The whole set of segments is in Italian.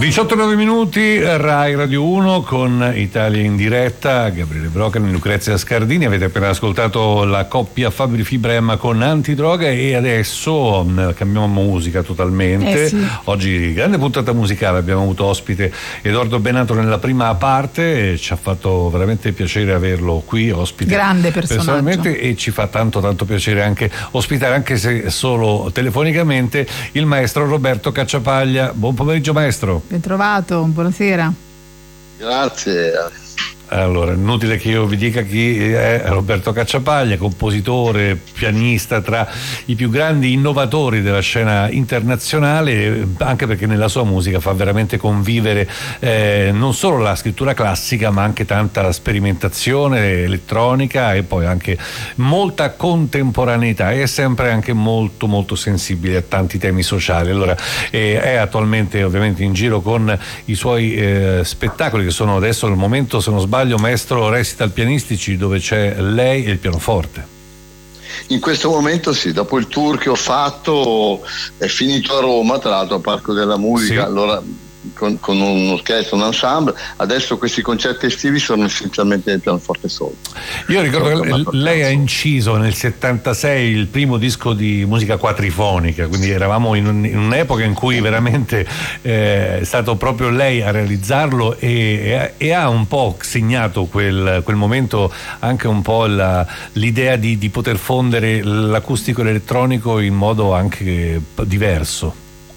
18:09 minuti, Rai Radio 1 con Italia in diretta, Gabriele Brocan e Lucrezia Scardini. Avete appena ascoltato la coppia Fabri Fibra con Antidroga e adesso cambiamo musica totalmente. Sì. Oggi grande puntata musicale, abbiamo avuto ospite Edoardo Bennato nella prima parte e ci ha fatto veramente piacere averlo qui ospite. Grande personaggio. Personalmente, e ci fa tanto piacere anche ospitare, anche se solo telefonicamente, il maestro Roberto Cacciapaglia. Buon pomeriggio maestro. Ben trovato, buonasera. Grazie. Allora, inutile che io vi dica chi è Roberto Cacciapaglia, compositore, pianista, tra i più grandi innovatori della scena internazionale, anche perché nella sua musica fa veramente convivere non solo la scrittura classica, ma anche tanta sperimentazione elettronica e poi anche molta contemporaneità, e è sempre anche molto molto sensibile a tanti temi sociali. Allora, è attualmente ovviamente in giro con i suoi spettacoli, che sono adesso al momento, se non sbaglio, maestro, recital pianistici, dove c'è lei e il pianoforte. In questo momento sì, dopo il tour che ho fatto, è finito a Roma, tra l'altro al Parco della Musica, sì. Allora con un'orchestra, un ensemble. Adesso questi concerti estivi sono essenzialmente del pianoforte solo. Io ricordo che lei ha inciso nel 76 il primo disco di musica quadrifonica, quindi eravamo in un'epoca in cui veramente è stato proprio lei a realizzarlo e ha un po' segnato quel momento anche un po' l'idea di poter fondere l'acustico e l'elettronico in modo anche diverso.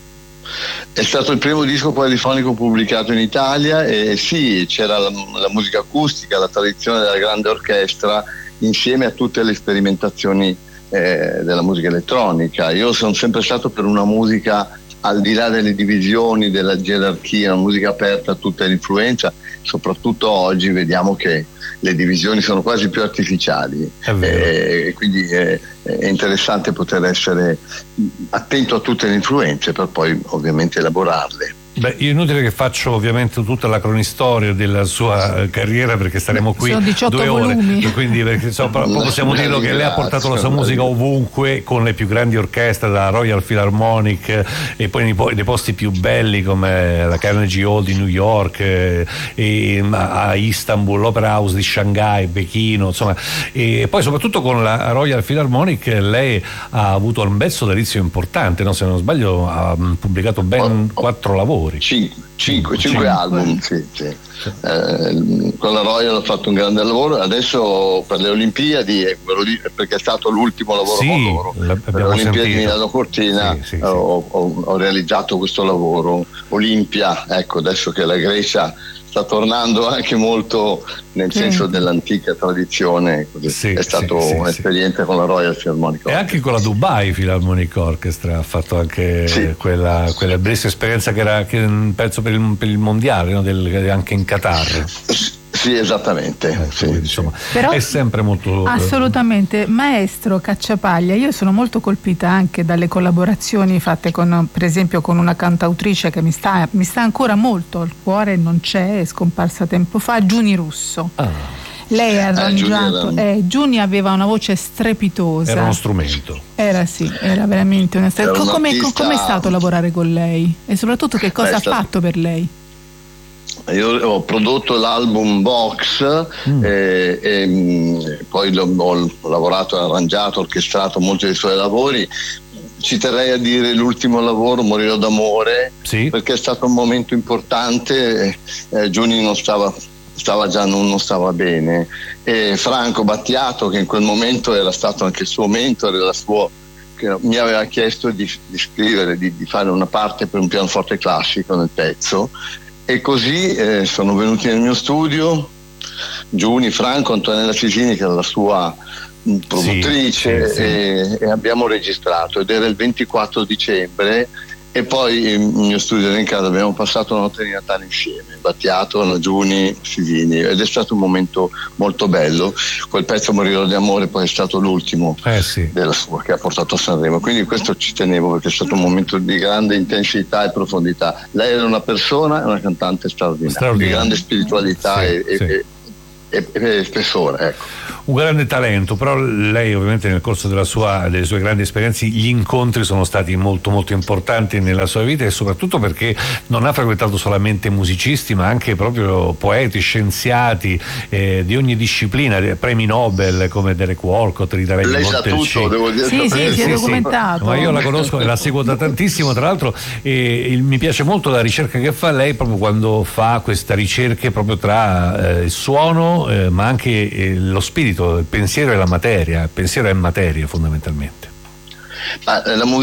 È stato il primo disco quadrifonico pubblicato in Italia e sì, c'era la musica acustica, la tradizione della grande orchestra, insieme a tutte le sperimentazioni della musica elettronica. Io sono sempre stato per una musica al di là delle divisioni, della gerarchia, una musica aperta a tutta l'influenza. Soprattutto oggi vediamo che le divisioni sono quasi più artificiali, quindi è interessante poter essere attento a tutte le influenze per poi ovviamente elaborarle. Beh, io inutile che faccio ovviamente tutta la cronistoria della sua carriera, perché staremo qui 2 ore, quindi possiamo dirlo che lei ha portato la sua musica ovunque, con le più grandi orchestre, da Royal Philharmonic e poi nei posti più belli come la Carnegie Hall di New York, a Istanbul, l'Opera House di Shanghai, Pechino, insomma, e poi soprattutto con la Royal Philharmonic lei ha avuto un bel sodalizio importante, no? Se non sbaglio ha pubblicato ben 4 lavori. 5 album, sì. Con la Royal ho fatto un grande lavoro. Adesso per le Olimpiadi, perché è stato l'ultimo lavoro con loro, per le Olimpiadi di Milano Cortina, sì. Ho realizzato questo lavoro. Olimpia, ecco, adesso che la Grecia sta tornando anche molto nel senso dell'antica tradizione, è stato un'esperienza con la Royal Philharmonic Orchestra. E anche con la Dubai Philharmonic Orchestra ha fatto anche quella bellissima esperienza che era penso per il mondiale, no? Anche in Qatar. Sì, esattamente. Insomma, però è sempre molto assolutamente. Maestro Cacciapaglia, io sono molto colpita anche dalle collaborazioni fatte per esempio con una cantautrice che mi sta ancora molto al cuore, non c'è, è scomparsa tempo fa, Giuni Russo. Lei ha arrangiato, Giuni aveva una voce strepitosa, era uno strumento, era veramente una strepitosa. Come è stato lavorare con lei e soprattutto che cosa ha fatto per lei? Io ho prodotto l'album Box e poi ho lavorato, arrangiato, orchestrato molti dei suoi lavori. Ci terrei a dire l'ultimo lavoro, Morirò d'amore, perché è stato un momento importante. Giuni non stava bene, e Franco Battiato, che in quel momento era stato anche il suo mentore, che mi aveva chiesto di scrivere, di fare una parte per un pianoforte classico nel pezzo. E così sono venuti nel mio studio Giuni, Franco, Antonella Cisini, che era la sua produttrice, e abbiamo registrato, ed era il 24 dicembre, e poi il mio studio era in casa, abbiamo passato la notte di Natale insieme, Battiato, Giuni, Cisini, ed è stato un momento molto bello. Quel pezzo Morirò di amore poi è stato l'ultimo della sua, che ha portato a Sanremo, quindi questo ci tenevo, perché è stato un momento di grande intensità e profondità. Lei era una persona e una cantante straordinaria, di grande spiritualità e spessore, ecco. un grande talento, però lei ovviamente nel corso delle sue grandi esperienze gli incontri sono stati molto molto importanti nella sua vita, e soprattutto perché non ha frequentato solamente musicisti ma anche proprio poeti, scienziati di ogni disciplina, premi Nobel come Derek Walcott, Rita Levi Montalcini. Lei sa tutto, devo dire. Sì, si è documentato. Ma io la conosco e la seguo da tantissimo, tra l'altro, e mi piace molto la ricerca che fa lei, proprio quando fa questa ricerca proprio tra il suono ma anche lo spirito, il pensiero e la materia. Il pensiero è materia fondamentalmente. Ma la